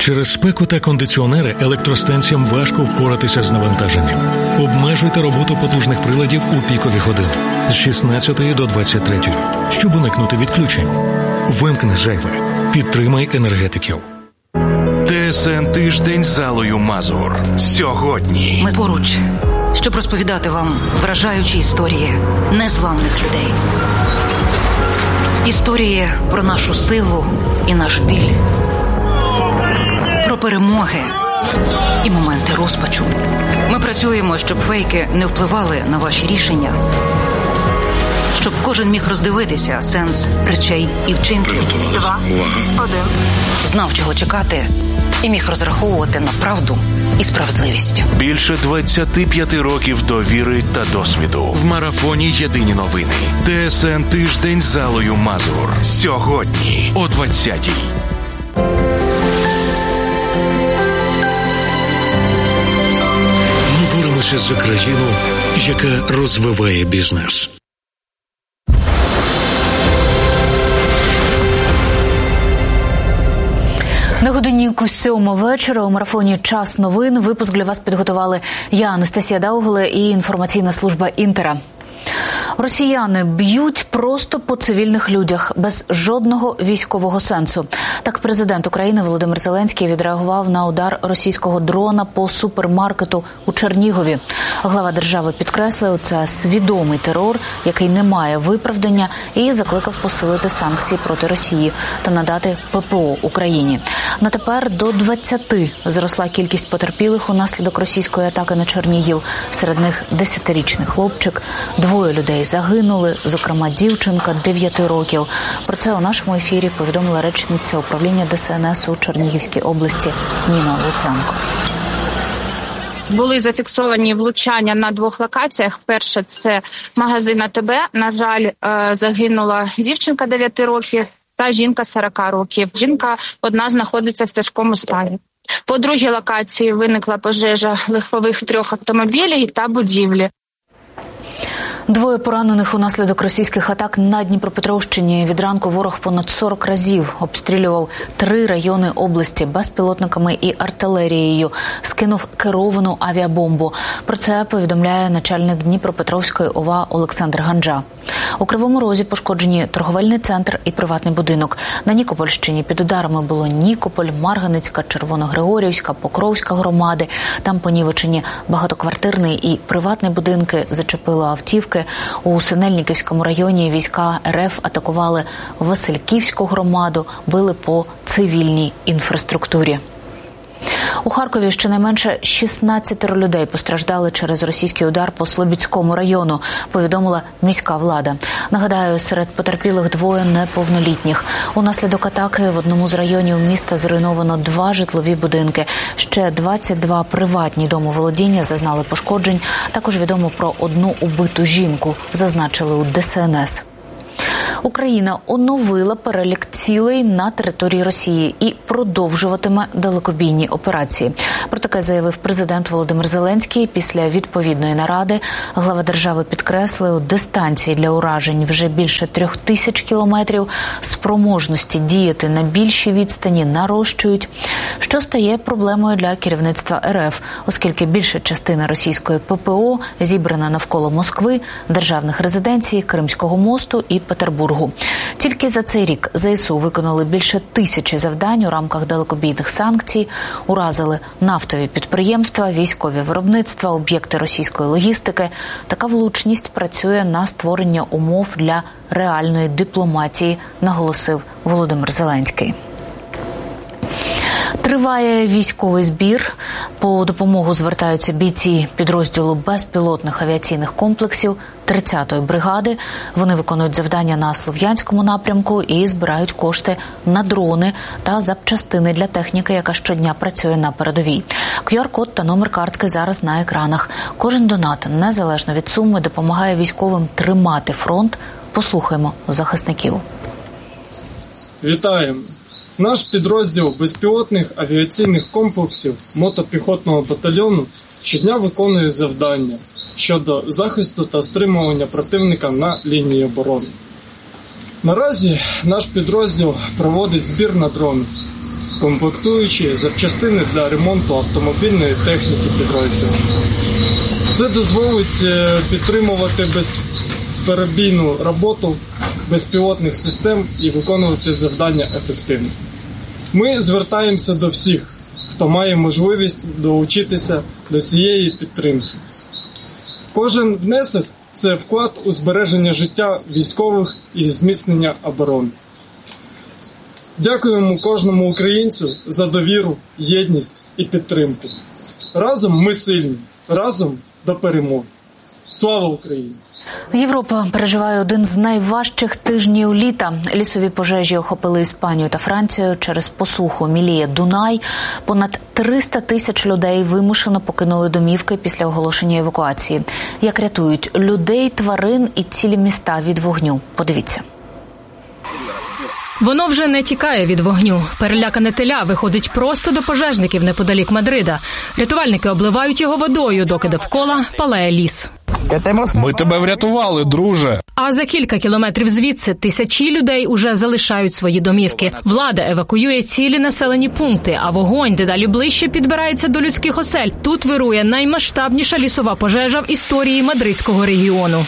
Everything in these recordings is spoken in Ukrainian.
Через спеку та кондиціонери електростанціям важко впоратися з навантаженням. Обмежуйте роботу потужних приладів у пікові години з 16 до 23, щоб уникнути відключень. Вимкни зайве. Підтримай енергетиків. ТСН Тиждень з Аллою Мазур. Сьогодні. Ми поруч, щоб розповідати вам вражаючі історії незламних людей. Історії про нашу силу і наш біль. Про перемоги і моменти розпачу. Ми працюємо, щоб фейки не впливали на ваші рішення. Щоб кожен міг роздивитися сенс речей і вчинків. 2, 1. Знав, чого чекати, і міг розраховувати на правду і справедливість. Більше 25 років довіри та досвіду. В марафоні «Єдині новини». ТСН Тиждень з Аллою Мазур. Сьогодні о 20-й. Ми боремося за країну, яка розвиває бізнес. На годиннику 7 вечора у марафоні «Час новин» випуск для вас підготували я, Анастасія Даугле, і інформаційна служба «Інтера». Росіяни б'ють просто по цивільних людях, без жодного військового сенсу. Так президент України Володимир Зеленський відреагував на удар російського дрона по супермаркету у Чернігові. Глава держави підкреслив, це свідомий терор, який не має виправдання, і закликав посилити санкції проти Росії та надати ППО Україні. На тепер до 20 зросла кількість потерпілих унаслідок російської атаки на Чернігів. Серед них 10-річний хлопчик, 2 людей загинули, зокрема дівчинка 9 років. Про це у нашому ефірі повідомила речниця управління ДСНС у Чернігівській області Ніна Луценко. Були зафіксовані влучання на 2 локаціях. Перше – це магазин АТБ. На жаль, загинула дівчинка 9 років та жінка 40 років. Жінка одна знаходиться в тяжкому стані. По другій локації виникла пожежа легкових 3 автомобілів та будівлі. 2 поранених унаслідок російських атак на Дніпропетровщині. Від ранку ворог понад 40 разів обстрілював 3 райони області безпілотниками і артилерією. Скинув керовану авіабомбу. Про це повідомляє начальник Дніпропетровської ОВА Олександр Ганджа. У Кривому Розі пошкоджені торговельний центр і приватний будинок. На Нікопольщині під ударами було Нікополь, Марганицька, Червоногригорівська, Покровська громади. Там понівечені багатоквартирний і приватні будинки, зачепило автівки. У Синельниківському районі війська РФ атакували Васильківську громаду, били по цивільній інфраструктурі. У Харкові щонайменше 16 людей постраждали через російський удар по Слобідському району, повідомила міська влада. Нагадаю, серед потерпілих 2 неповнолітніх. Унаслідок атаки в одному з районів міста зруйновано 2 житлові будинки. Ще 22 приватні домоволодіння зазнали пошкоджень. Також відомо про 1 убиту жінку, зазначили у ДСНС. Україна оновила перелік цілей на території Росії і продовжуватиме далекобійні операції. Про таке заявив президент Володимир Зеленський після відповідної наради. Глава держави підкреслив, дистанції для уражень вже більше 3000 кілометрів, спроможності діяти на більшій відстані нарощують, що стає проблемою для керівництва РФ, оскільки більша частина російської ППО зібрана навколо Москви, державних резиденцій, Кримського мосту і Петербургу. Тільки за цей рік ЗСУ виконали більше 1000 завдань у рамках далекобійних санкцій, уразили нафтові підприємства, військові виробництва, об'єкти російської логістики. Така влучність працює на створення умов для реальної дипломатії, наголосив Володимир Зеленський. Триває військовий збір. По допомогу звертаються бійці підрозділу безпілотних авіаційних комплексів 30-ї бригади. Вони виконують завдання на Слов'янському напрямку і збирають кошти на дрони та запчастини для техніки, яка щодня працює на передовій. QR-код та номер картки зараз на екранах. Кожен донат, незалежно від суми, допомагає військовим тримати фронт. Послухаймо захисників. Вітаємо! Наш підрозділ безпілотних авіаційних комплексів мотопіхотного батальйону щодня виконує завдання щодо захисту та стримування противника на лінії оборони. Наразі наш підрозділ проводить збір на дрони. комплектуючі, запчастини для ремонту автомобільної техніки підрозділу. Це дозволить підтримувати безперебійну роботу безпілотних систем і виконувати завдання ефективно. Ми звертаємося до всіх, хто має можливість долучитися до цієї підтримки. Кожен внесок – це вклад у збереження життя військових і зміцнення оборони. Дякуємо кожному українцю за довіру, єдність і підтримку. Разом ми сильні, разом до перемоги. Слава Україні! Європа переживає один з найважчих тижнів літа. Лісові пожежі охопили Іспанію та Францію через посуху. Міліє Дунай. Понад 300 тисяч людей вимушено покинули домівки після оголошення евакуації. Як рятують людей, тварин і цілі міста від вогню? Подивіться. Воно вже не тікає від вогню. Перелякане теля виходить просто до пожежників неподалік Мадрида. Рятувальники обливають його водою, доки довкола палає ліс. Ми тебе врятували, друже. А за кілька кілометрів звідси тисячі людей уже залишають свої домівки. Влада евакуює цілі населені пункти, а вогонь дедалі ближче підбирається до людських осель. Тут вирує наймасштабніша лісова пожежа в історії мадридського регіону.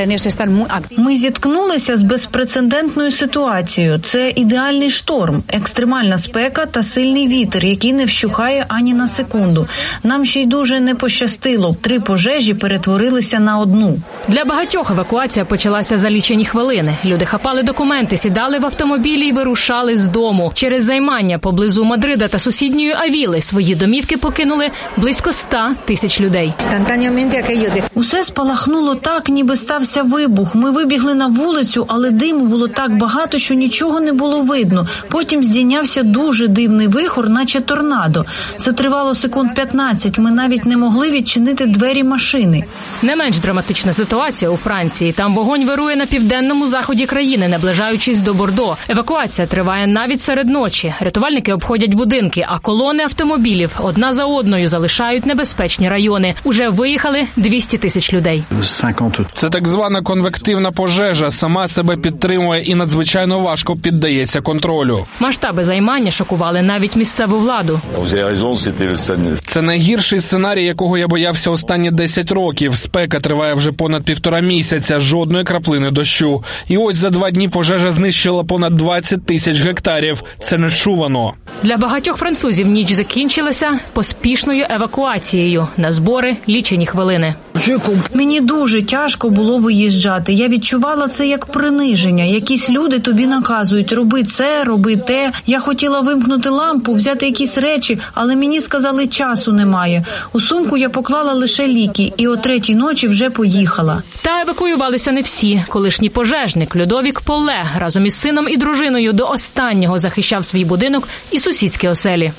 Ми зіткнулися з безпрецедентною ситуацією. Це ідеальний шторм, екстремальна спека та сильний вітер, який не вщухає ані на секунду. Нам ще й дуже не пощастило. 3 пожежі перетворилися на одну. Для багатьох евакуація почалася за лічені хвилини. Люди хапали документи, сідали в автомобілі і вирушали з дому. Через займання поблизу Мадрида та сусідньої Авіли свої домівки покинули близько 100 тисяч людей. Усе спалахнуло так, ніби стався вибух. Ми вибігли на вулицю, але диму було так багато, що нічого не було видно. Потім здійнявся дуже димний вихор, наче торнадо. Це тривало секунд 15. Ми навіть не могли відчинити двері машини. Не менш драматична ситуація у Франції. Там вогонь вирує на південному заході країни, наближаючись до Бордо. Евакуація триває навіть серед ночі. Рятувальники обходять будинки, а колони автомобілів одна за одною залишають небезпечні райони. Уже виїхали 200 тисяч людей. Це так звана конвективна пожежа. Сама себе підтримує і надзвичайно важко піддається контролю. Масштаби займання шокували навіть місцеву владу. Це найгірший сценарій, якого я боявся останні 10 років. Спека триває вже понад 1,5 місяця, жодної краплини дощу. І ось за 2 дні пожежа знищила понад 20 тисяч гектарів. Це нечувано. Для багатьох французів ніч закінчилася поспішною евакуацією. На збори лічені хвилини. Мені дуже тяжко було виїжджати. Я відчувала це як приниження. Якісь люди тобі наказують: роби це, роби те. Я хотіла вимкнути лампу, взяти якісь речі, але мені сказали, часу немає. У сумку я поклала лише ліки і о 3-й ночі вже поїхала. Та евакуювалися не всі. Колишній пожежник Людовік Поле разом із сином і дружиною до останнього захищав свій будинок і сусідські оселі.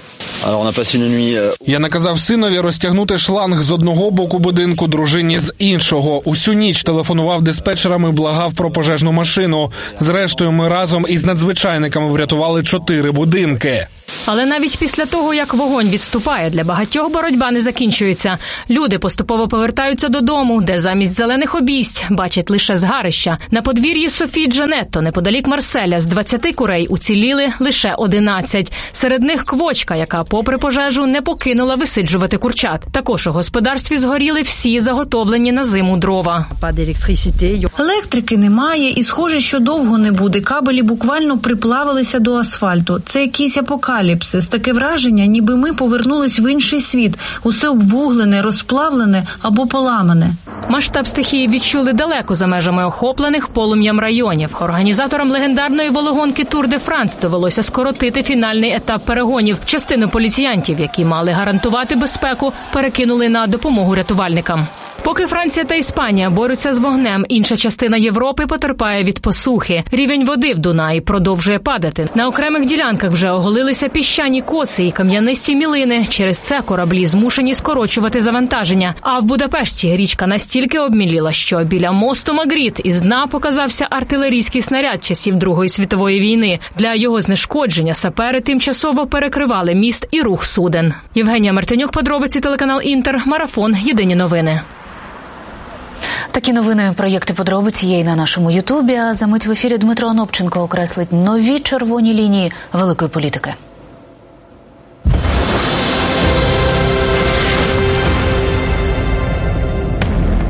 Я наказав синові розтягнути шланг з одного боку будинку, дружині з іншого. Усю ніч телефонував диспетчерам і благав про пожежну машину. Зрештою, ми разом із надзвичайниками врятували 4 будинки. Але навіть після того, як вогонь відступає, для багатьох боротьба не закінчується. Люди поступово повертаються додому, де замість зелених обійсть бачать лише згарища. На подвір'ї Софії Джанетто, неподалік Марселя, з 20 курей уціліли лише 11. Серед них квочка, яка, попри пожежу, не покинула висиджувати курчат. Також у господарстві згоріли всі заготовлені на зиму дрова. Електрики немає і, схоже, що довго не буде. Кабелі буквально приплавилися до асфальту. Це якийсь апокаліпсис. Таке враження, ніби ми повернулись в інший світ. Усе обвуглене, розплавлене або поламане. Масштаб стихії відчули далеко за межами охоплених полум'ям районів. Організаторам легендарної велогонки Тур де Франс довелося скоротити фінальний етап перегонів. Частину поліціянтів, які мали гарантувати безпеку, перекинули на допомогу рятувальникам. Поки Франція та Іспанія борються з вогнем, інша частина Європи потерпає від посухи. Рівень води в Дунаї продовжує падати. На окремих ділянках вже оголилися піщані коси і кам'янисті мілини. Через це кораблі змушені скорочувати завантаження. А в Будапешті річка настільки обміліла, що біля мосту Магріт із дна показався артилерійський снаряд часів Другої світової війни. Для його знешкодження сапери тимчасово перекривали міст і рух суден. Євгенія Мартинюк, подробиці, телеканал Інтер, Марафон, Єдині новини. Такі новини, проєкти, подробиці є і на нашому Ютубі. А за мить в ефірі Дмитро Онопченко окреслить нові червоні лінії великої політики.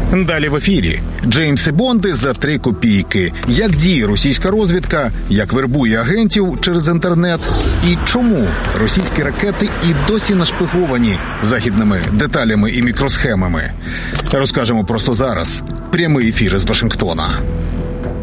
Далі в ефірі. Джеймси Бонди за 3 копійки. Як діє російська розвідка, як вербує агентів через інтернет і чому російські ракети і досі нашпиговані західними деталями і мікросхемами. Розкажемо просто зараз. Прямий ефір із Вашингтона.